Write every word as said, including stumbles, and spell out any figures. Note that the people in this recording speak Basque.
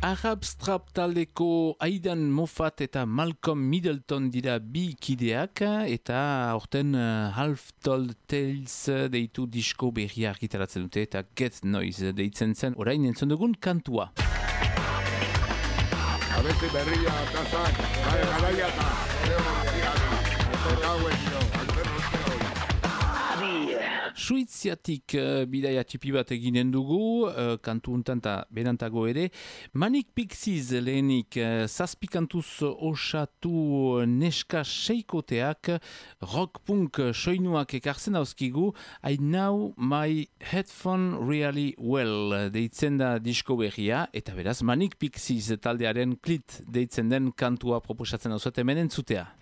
Arabs Trap taldeko Aidan Moffat eta Malcolm Middleton dira bi kideak eta aurten uh, Half Told Tales deitu disko berria argitaratzen dute eta Get Noise deitzen zen orain entzun dugun kantua. Abesti berria atazak, bai garaia eta Suiziatik uh, bidaia tipi bat eginen dugu, uh, kantu untan eta berantago ere. Manic Pixies lehenik uh, zazpi kantuz osatu neska seikoteak rock-punk soinuak ekartzen dauzkigu. I know my headphone really well deitzen da disko berria eta beraz Manic Pixies taldearen Klit deitzen den kantua proposatzen dauzat hemen entzutea.